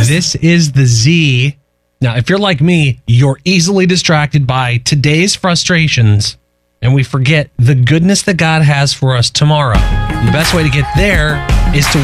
This is the Z. Now, if you're like me, you're easily distracted by today's frustrations, and we forget the goodness that God has for us tomorrow. The best way to get there is to